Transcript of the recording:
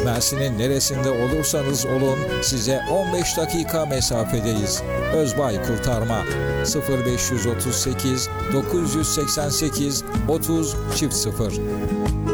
Mersin'in neresinde olursanız olun size 15 dakika mesafedeyiz. Özbay Kurtarma 0538 988 30 0